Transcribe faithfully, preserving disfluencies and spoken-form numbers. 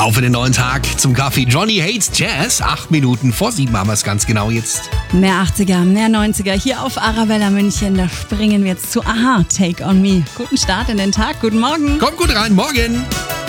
Auf in den neuen Tag zum Kaffee. Johnny Hates Jazz. Acht Minuten vor sieben haben wir es ganz genau jetzt. Mehr achtziger, mehr neunziger hier auf Arabella München. Da springen wir jetzt zu Aha, Take on Me. Guten Start in den Tag, guten Morgen. Kommt gut rein, morgen.